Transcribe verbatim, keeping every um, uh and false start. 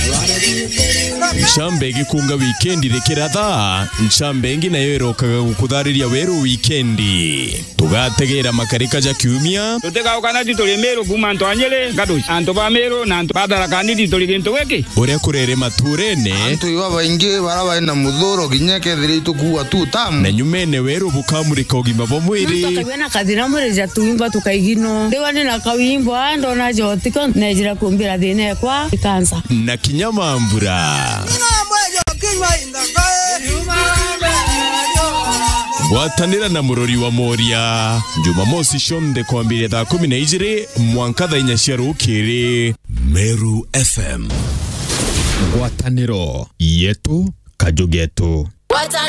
Ncambegi kunga weekendi rekeratha Ncambegi nayo irokaga gukuthariria weru weekendi tugategera makarika ja kiumia tutega ukana tituli mero kuma ntwanyele ngadu anto ba mero na anto badara kandi tituli gintu weki uria kurere maturene anto iwa baingi baraba na muthuro ginyeke thiritu kuwa tu tamu na nyumene weru bukamurika ugima bo mwiri tukabena kadira muri ja tuimba tukaigino ndewane na kawimbo ando na jotiko nejira kumbira thine kwa kansa na kinyamambura Gwatanira na murori wa Moria Jumamosi shonde kwambire thaa kumi na ijiri mwanka thaa inya cia rukiri Meru F M. Gwataniro yetu kajugetu.